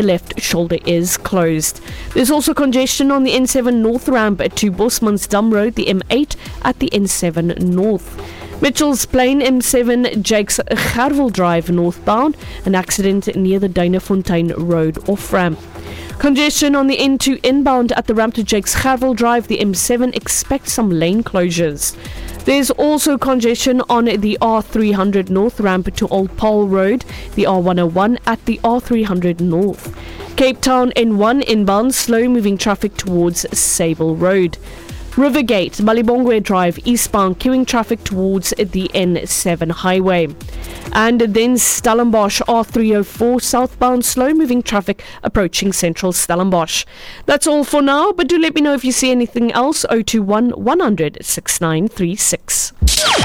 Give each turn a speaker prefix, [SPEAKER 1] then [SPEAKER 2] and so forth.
[SPEAKER 1] left shoulder is closed. There's also congestion on the N7 North ramp to Bosmansdam Road, the M8 at the N7 North. Mitchells Plain M7 Jakes Gerwel Drive northbound, an accident near the Duinefontein Road off-ramp. Congestion on the N2 inbound at the ramp to Jakes Gerwel Drive, the M7, expect some lane closures. There's also congestion on the R300 North ramp to Old Paul Road, the R101 at the R300 North. Cape Town N1 inbound, slow moving traffic towards Sable Road. Rivergate, Malibongwe Drive eastbound, queuing traffic towards the N7 highway. And then Stellenbosch R304 southbound, slow moving traffic approaching central Stellenbosch. That's all for now, but do let me know if you see anything else. 021 100 6936.